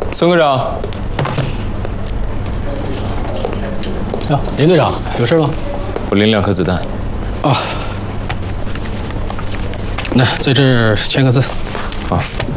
孙科长。 呀，林队长，有事吗？ 我领2颗子弹。 啊，那在这儿签个字。 好。